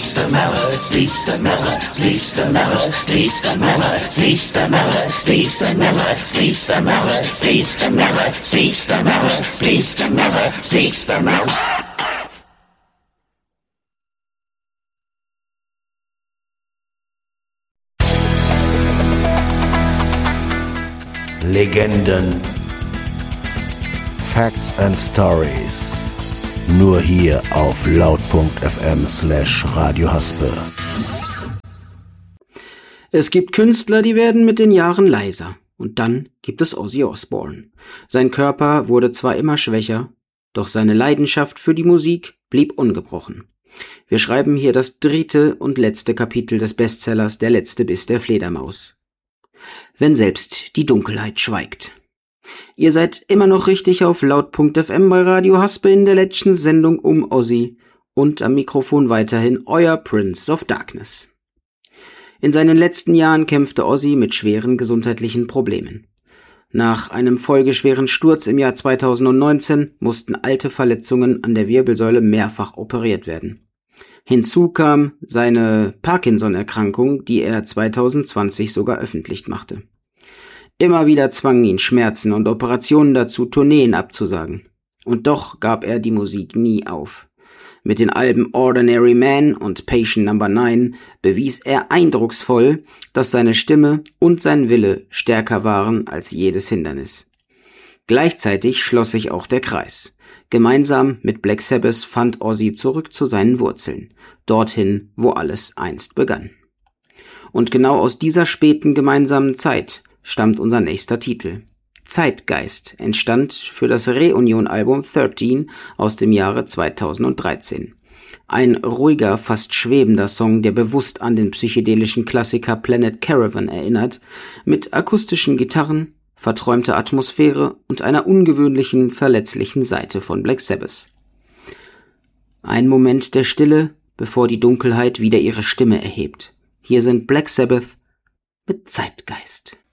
sleeps the mouse, sleeps the mouse, sleeps the mouse, sleeps the mouse, sleeps the mouse, sleeps the mouse, sleeps the mouse, sleeps the mouse, sleeps the mouse, sleeps the mouse, sleeps the mouse. Legenden. Facts and Stories. Nur hier auf laut.fm/Radio Haspe. Es gibt Künstler, die werden mit den Jahren leiser. Und dann gibt es Ozzy Osbourne. Sein Körper wurde zwar immer schwächer, doch seine Leidenschaft für die Musik blieb ungebrochen. Wir schreiben hier das 3. und letzte Kapitel des Bestsellers Der letzte Biss der Fledermaus. Wenn selbst die Dunkelheit schweigt. Ihr seid immer noch richtig auf laut.fm bei Radio Haspe in der letzten Sendung um Ozzy und am Mikrofon weiterhin euer Prince of Darkness. In seinen letzten Jahren kämpfte Ozzy mit schweren gesundheitlichen Problemen. Nach einem folgeschweren Sturz im Jahr 2019 mussten alte Verletzungen an der Wirbelsäule mehrfach operiert werden. Hinzu kam seine Parkinson-Erkrankung, die er 2020 sogar öffentlich machte. Immer wieder zwangen ihn Schmerzen und Operationen dazu, Tourneen abzusagen. Und doch gab er die Musik nie auf. Mit den Alben Ordinary Man und Patient No. 9 bewies er eindrucksvoll, dass seine Stimme und sein Wille stärker waren als jedes Hindernis. Gleichzeitig schloss sich auch der Kreis. Gemeinsam mit Black Sabbath fand Ozzy zurück zu seinen Wurzeln, dorthin, wo alles einst begann. Und genau aus dieser späten gemeinsamen Zeit stammt unser nächster Titel. Zeitgeist entstand für das Reunion-Album 13 aus dem Jahre 2013. Ein ruhiger, fast schwebender Song, der bewusst an den psychedelischen Klassiker Planet Caravan erinnert, mit akustischen Gitarren, verträumter Atmosphäre und einer ungewöhnlichen, verletzlichen Seite von Black Sabbath. Ein Moment der Stille, bevor die Dunkelheit wieder ihre Stimme erhebt. Hier sind Black Sabbath mit Zeitgeist.